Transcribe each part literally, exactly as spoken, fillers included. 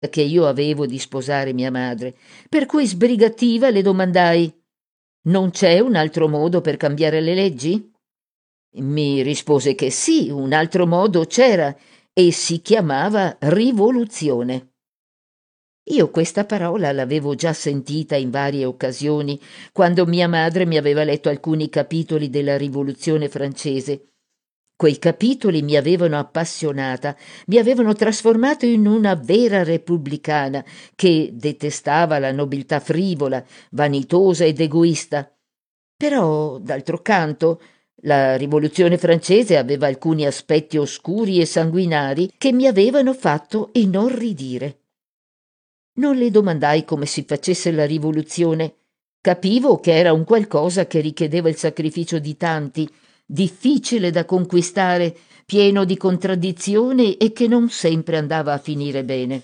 che io avevo di sposare mia madre, per cui sbrigativa le domandai: «Non c'è un altro modo per cambiare le leggi?» Mi rispose che sì, un altro modo c'era e si chiamava rivoluzione. Io questa parola l'avevo già sentita in varie occasioni, quando mia madre mi aveva letto alcuni capitoli della Rivoluzione francese. Quei capitoli mi avevano appassionata, mi avevano trasformato in una vera repubblicana che detestava la nobiltà frivola, vanitosa ed egoista. Però, d'altro canto, la Rivoluzione francese aveva alcuni aspetti oscuri e sanguinari che mi avevano fatto inorridire. Non le domandai come si facesse la rivoluzione. Capivo che era un qualcosa che richiedeva il sacrificio di tanti, difficile da conquistare, pieno di contraddizioni e che non sempre andava a finire bene.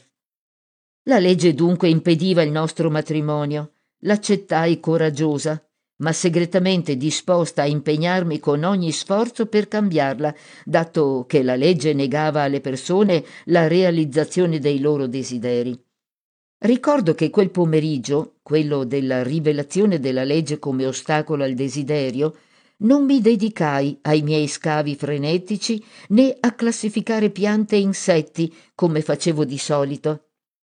La legge dunque impediva il nostro matrimonio. L'accettai coraggiosa, ma segretamente disposta a impegnarmi con ogni sforzo per cambiarla, dato che la legge negava alle persone la realizzazione dei loro desideri. Ricordo che quel pomeriggio, quello della rivelazione della legge come ostacolo al desiderio, non mi dedicai ai miei scavi frenetici né a classificare piante e insetti come facevo di solito.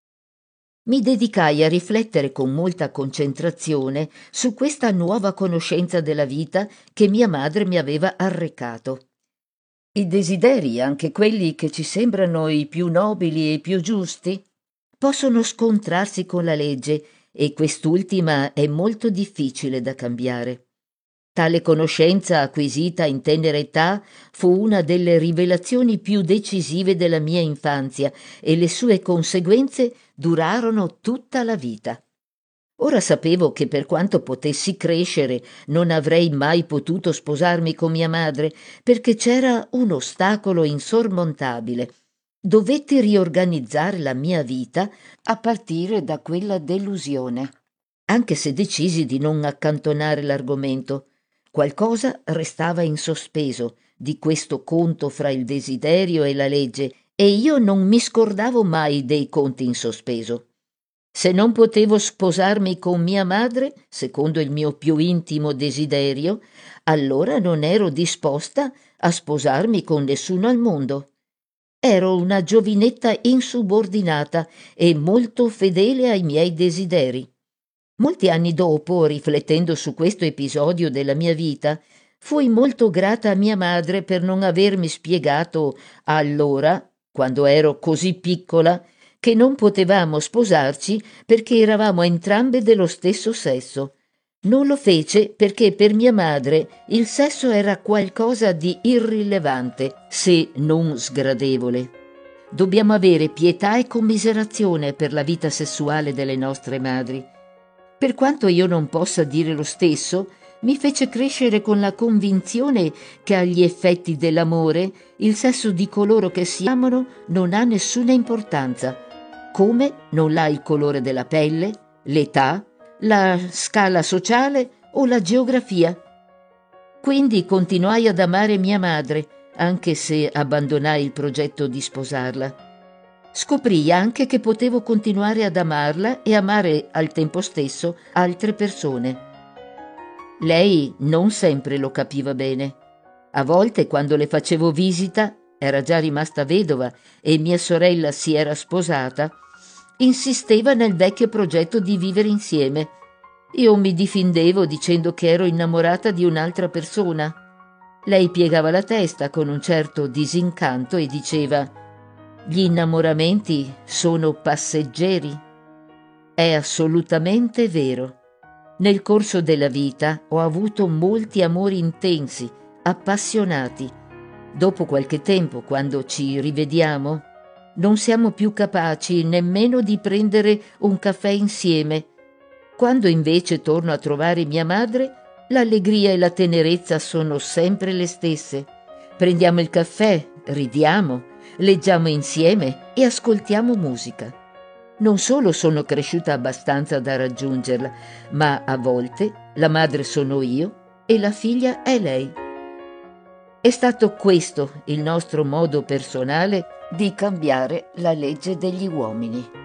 Mi dedicai a riflettere con molta concentrazione su questa nuova conoscenza della vita che mia madre mi aveva arrecato. I desideri, anche quelli che ci sembrano i più nobili e i più giusti, possono scontrarsi con la legge e quest'ultima è molto difficile da cambiare. Tale conoscenza acquisita in tenera età fu una delle rivelazioni più decisive della mia infanzia e le sue conseguenze durarono tutta la vita. Ora sapevo che per quanto potessi crescere non avrei mai potuto sposarmi con mia madre perché c'era un ostacolo insormontabile. Dovetti riorganizzare la mia vita a partire da quella delusione. Anche se decisi di non accantonare l'argomento, qualcosa restava in sospeso di questo conto fra il desiderio e la legge e io non mi scordavo mai dei conti in sospeso. Se non potevo sposarmi con mia madre, secondo il mio più intimo desiderio, allora non ero disposta a sposarmi con nessuno al mondo. Ero una giovinetta insubordinata e molto fedele ai miei desideri. Molti anni dopo, riflettendo su questo episodio della mia vita, fui molto grata a mia madre per non avermi spiegato allora, quando ero così piccola, che non potevamo sposarci perché eravamo entrambe dello stesso sesso. Non lo fece perché per mia madre il sesso era qualcosa di irrilevante, se non sgradevole. Dobbiamo avere pietà e commiserazione per la vita sessuale delle nostre madri. Per quanto io non possa dire lo stesso, mi fece crescere con la convinzione che agli effetti dell'amore il sesso di coloro che si amano non ha nessuna importanza, come non l'ha il colore della pelle, l'età, la scala sociale o la geografia. Quindi continuai ad amare mia madre, anche se abbandonai il progetto di sposarla. Scoprii anche che potevo continuare ad amarla e amare al tempo stesso altre persone. Lei non sempre lo capiva bene. A volte, quando le facevo visita, era già rimasta vedova e mia sorella si era sposata, insisteva nel vecchio progetto di vivere insieme. Io mi difendevo dicendo che ero innamorata di un'altra persona. Lei piegava la testa con un certo disincanto e diceva: «Gli innamoramenti sono passeggeri». È assolutamente vero. Nel corso della vita ho avuto molti amori intensi, appassionati. Dopo qualche tempo, quando ci rivediamo, non siamo più capaci nemmeno di prendere un caffè insieme. Quando invece torno a trovare mia madre, l'allegria e la tenerezza sono sempre le stesse. Prendiamo il caffè, ridiamo, leggiamo insieme e ascoltiamo musica. Non solo sono cresciuta abbastanza da raggiungerla, ma a volte la madre sono io e la figlia è lei. È stato questo il nostro modo personale di cambiare la legge degli uomini.